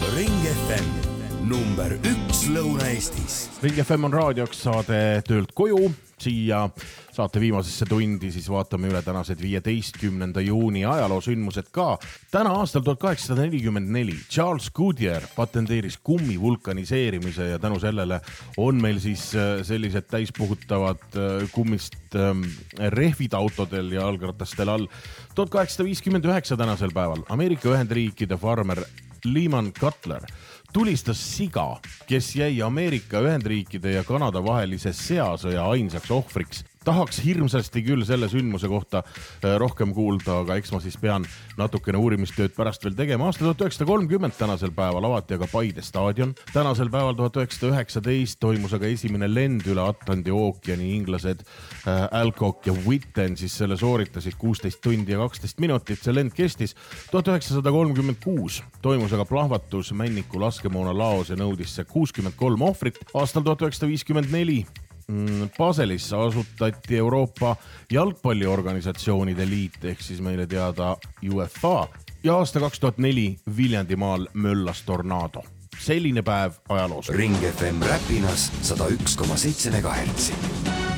Ring FM, number 1 Lõuna-Eestis. Ring FM on raadioks saade töölt koju. Siia saate viimasesse tundi siis vaatame üle tänased 15. juuni ajaloosündmused ka. Täna aastal 1844 Charles Goodyear patenteeris kummi vulkaniseerimise ja tänu sellele on meil siis sellised täispuhutavad kummist rehvid autodel ja jalgrattastel all. 1859 tänasel päeval Ameerika Ühendriikide farmer Lyman Cutler tulistas siga, kes jäi Ameerika Ühendriikide ja Kanada vahelise seasõja ainsaks ohvriks. Tahaks hirmsasti küll selle sündmuse kohta rohkem kuulda, aga eks ma siis pean natukene uurimistööd pärast veel tegema. Aasta 1930 tänasel päeval avati aga Paide staadion. Tänasel päeval 1919 toimus aga esimene lend üle Atlandi ookeani. Inglased Alcock ja Whitten siis selle sooritasid 16 tundi ja 12 minutit. See lend kestis. 1936 toimus aga plahvatus Männiku laskemoona laos ja nõudis see 63 ohvrit. Aastal 1954 Baselis asutati Euroopa jalgpalliorganisatsioonide liit ehk siis meile teada UEFA ja aasta 2004 Viljandimaal möllas tornaado. Selline päev ajaloos. Ring FM Räpinas 101,7 MHz.